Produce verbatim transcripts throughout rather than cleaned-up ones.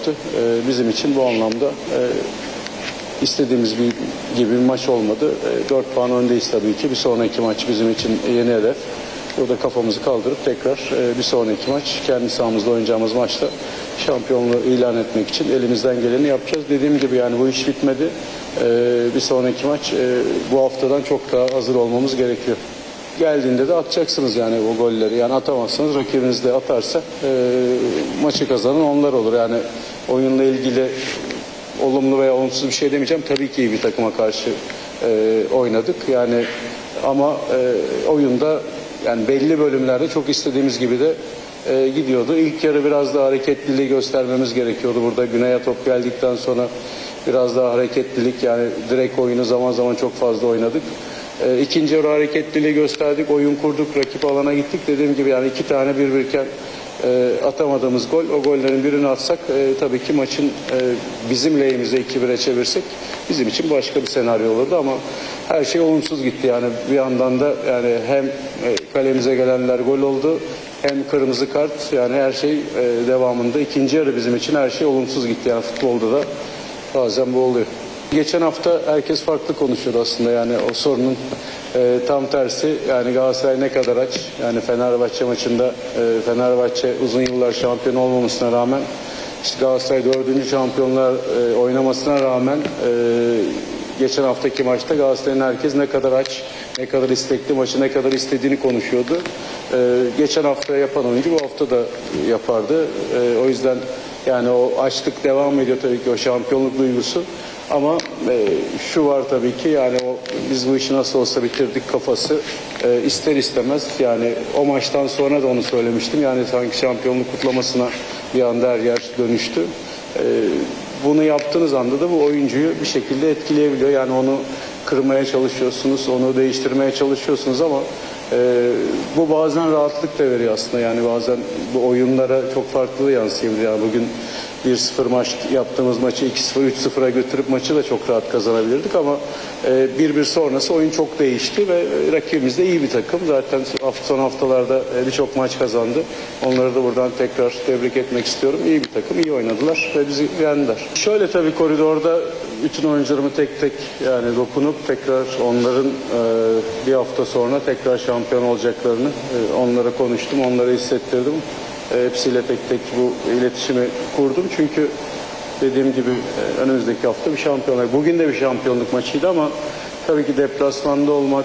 maçtı. E, bizim için bu anlamda e, istediğimiz bir, gibi bir maç olmadı. E, dört puan öndeyiz tabii ki. Bir sonraki maç bizim için yeni hedef. Burada kafamızı kaldırıp tekrar e, bir sonraki maç kendi sahamızda oynayacağımız maçta şampiyonluğu ilan etmek için elimizden geleni yapacağız. Dediğim gibi yani bu iş bitmedi. E, bir sonraki maç e, bu haftadan çok daha hazır olmamız gerekiyor. Geldiğinde de atacaksınız yani o golleri. Yani atamazsanız rakibiniz de atarsa e, maçı kazanan onlar olur. Yani oyunla ilgili olumlu veya olumsuz bir şey demeyeceğim. Tabii ki iyi bir takıma karşı e, oynadık. Yani ama e, oyunda yani belli bölümlerde çok istediğimiz gibi de e, gidiyordu. İlk yarı biraz daha hareketliliği göstermemiz gerekiyordu. Burada Güney'e top geldikten sonra biraz daha hareketlilik, yani direkt oyunu zaman zaman çok fazla oynadık. E, ikinci yarı hareketliliği gösterdik, oyun kurduk, rakip alana gittik. Dediğim gibi yani iki tane birbirken e, atamadığımız gol, o gollerin birini atsak e, tabii ki maçın e, bizim lehimize iki bire çevirsek bizim için başka bir senaryo olurdu ama her şey olumsuz gitti. Yani bir yandan da yani hem e, kalemize gelenler gol oldu, hem kırmızı kart, yani her şey e, devamında ikinci yarı bizim için her şey olumsuz gitti. Yani futbolda da bazen bu oluyor. Geçen hafta herkes farklı konuşuyordu aslında, yani o sorunun e, tam tersi. Yani Galatasaray ne kadar aç, yani Fenerbahçe maçında e, Fenerbahçe uzun yıllar şampiyon olmamasına rağmen, işte Galatasaray dördüncü şampiyonlar e, oynamasına rağmen e, geçen haftaki maçta Galatasaray'ın herkes ne kadar aç, ne kadar istekli, maçı ne kadar istediğini konuşuyordu. E, geçen hafta yapan oyuncu bu hafta da yapardı. E, o yüzden yani o açlık devam ediyor tabii ki, o şampiyonluk duygusu. Ama e, şu var tabii ki, yani o biz bu işi nasıl olsa bitirdik kafası e, ister istemez, yani o maçtan sonra da onu söylemiştim. Yani sanki şampiyonluk kutlamasına bir anda her yer dönüştü. E, bunu yaptığınız anda da bu oyuncuyu bir şekilde etkileyebiliyor. Yani onu kırmaya çalışıyorsunuz, onu değiştirmeye çalışıyorsunuz ama e, bu bazen rahatlık da veriyor aslında. Yani bazen bu oyunlara çok farklı yansıyabilir. Yani bugün bir sıfır maç yaptığımız maçı iki sıfır, üç sıfıra götürüp maçı da çok rahat kazanabilirdik ama bir bir sonrası oyun çok değişti ve rakibimiz de iyi bir takım. Zaten son haftalarda birçok maç kazandı. Onları da buradan tekrar tebrik etmek istiyorum. İyi bir takım, iyi oynadılar ve bizi yendiler. Şöyle tabii koridorda bütün oyuncularımı tek tek yani dokunup tekrar onların bir hafta sonra tekrar şampiyon olacaklarını onlara konuştum, onlara hissettirdim. Hepsiyle tek tek bu iletişimi kurdum. Çünkü dediğim gibi önümüzdeki hafta bir şampiyonluk. Bugün de bir şampiyonluk maçıydı ama tabii ki deplasmanda olmak,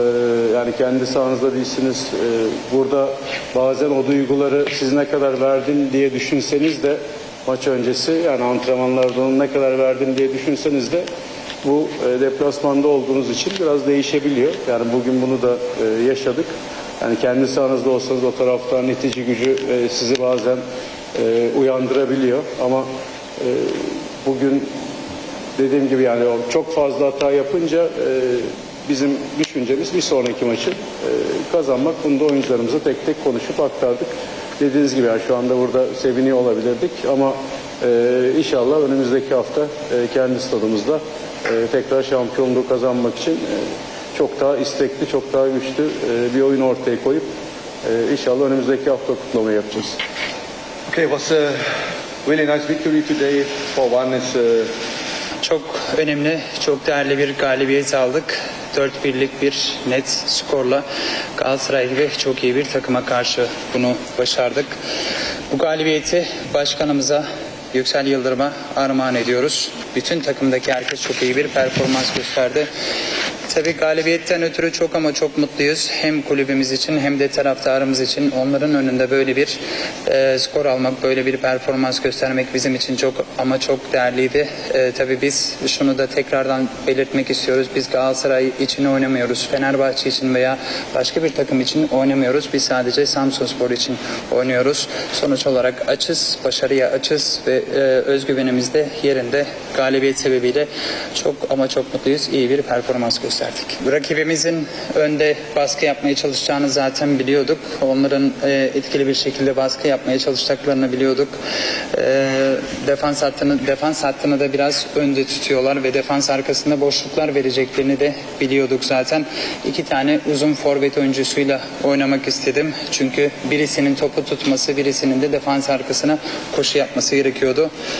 yani kendi sahanızda değilsiniz. Burada bazen o duyguları siz ne kadar verdin diye düşünseniz de maç öncesi, yani antrenmanlarda onu ne kadar verdim diye düşünseniz de bu deplasmanda olduğunuz için biraz değişebiliyor. Yani bugün bunu da yaşadık. Yani kendi sahanızda olsanız o taraftan itici gücü e, sizi bazen e, uyandırabiliyor ama e, bugün dediğim gibi yani çok fazla hata yapınca e, bizim düşüncemiz bir sonraki maçı e, kazanmak. Bunu da oyuncularımıza tek tek konuşup aktardık. Dediğiniz gibi yani şu anda burada seviniyor olabilirdik ama e, inşallah önümüzdeki hafta e, kendi stadımızda e, tekrar şampiyonluğu kazanmak için e, çok daha istekli, çok daha güçlü e, bir oyun ortaya koyup e, inşallah önümüzdeki hafta kutlamayı yapacağız. Okay, it was a really nice victory today for one. It's uh... Çok önemli, çok değerli bir galibiyet aldık. dört birlik bir net skorla Galatasaray gibi çok iyi bir takıma karşı bunu başardık. Bu galibiyeti başkanımıza, Yüksel Yıldırım'a armağan ediyoruz. Bütün takımdaki herkes çok iyi bir performans gösterdi. Tabii galibiyetten ötürü çok ama çok mutluyuz. Hem kulübümüz için hem de taraftarımız için. Onların önünde böyle bir e, skor almak, böyle bir performans göstermek bizim için çok ama çok değerliydi. E, tabii biz şunu da tekrardan belirtmek istiyoruz. Biz Galatasaray için oynamıyoruz. Fenerbahçe için veya başka bir takım için oynamıyoruz. Biz sadece Samsunspor için oynuyoruz. Sonuç olarak açız, başarıya açız ve e, özgüvenimiz de yerinde. Galibiyet sebebiyle çok ama çok mutluyuz. İyi bir performans gösterdik. Rakibimizin önde baskı yapmaya çalışacağını zaten biliyorduk. Onların e, etkili bir şekilde baskı yapmaya çalışacaklarını biliyorduk. E, defans hattını defans hattını da biraz önde tutuyorlar ve defans arkasında boşluklar vereceklerini de biliyorduk zaten. İki tane uzun forvet oyuncusuyla oynamak istedim. Çünkü birisinin topu tutması, birisinin de defans arkasına koşu yapması gerekiyordu.